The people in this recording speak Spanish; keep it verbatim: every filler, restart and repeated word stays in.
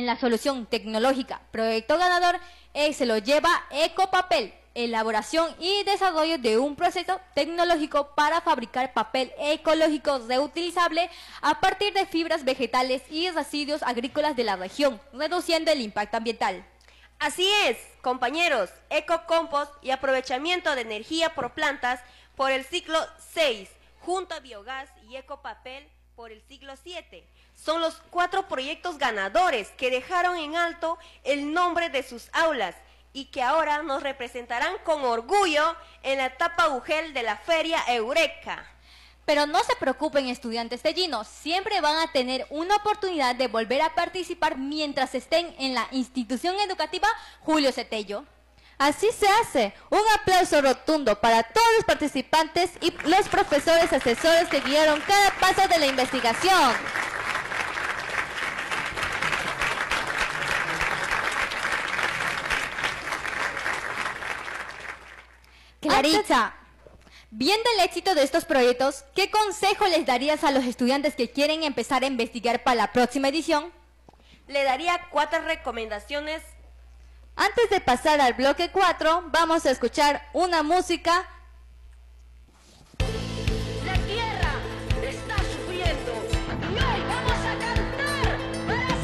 en la solución tecnológica. Proyecto ganador eh, se lo lleva Ecopapel, elaboración y desarrollo de un proceso tecnológico para fabricar papel ecológico reutilizable a partir de fibras vegetales y residuos agrícolas de la región, reduciendo el impacto ambiental. Así es, compañeros, Ecocompost y aprovechamiento de energía por plantas por el ciclo seis, junto a Biogás y Ecopapel por el ciclo siete. Son los cuatro proyectos ganadores que dejaron en alto el nombre de sus aulas y que ahora nos representarán con orgullo en la etapa UGEL de la Feria Eureka. Pero no se preocupen, estudiantes tellinos, siempre van a tener una oportunidad de volver a participar mientras estén en la institución educativa Julio Cetello. Así se hace. Un aplauso rotundo para todos los participantes y los profesores asesores que guiaron cada paso de la investigación. Clarissa, viendo el éxito de estos proyectos, ¿qué consejo les darías a los estudiantes que quieren empezar a investigar para la próxima edición? Le daría cuatro recomendaciones. Antes de pasar al bloque cuatro, vamos a escuchar una música